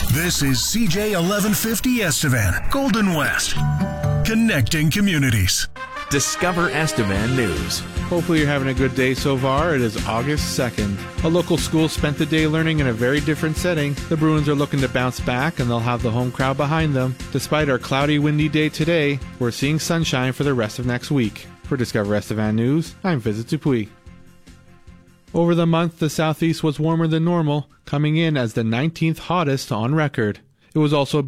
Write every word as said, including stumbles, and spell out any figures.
This is C J eleven fifty Estevan, Golden West, connecting communities. Discover Estevan News. Hopefully you're having a good day so far. It is August second. A local school spent the day learning in a very different setting. The Bruins are looking to bounce back, and they'll have the home crowd behind them. Despite our cloudy, windy day today, we're seeing sunshine for the rest of next week. For Discover Estevan News, I'm Visit Dupuis. Over the month, the southeast was warmer than normal, coming in as the nineteenth hottest on record. It was also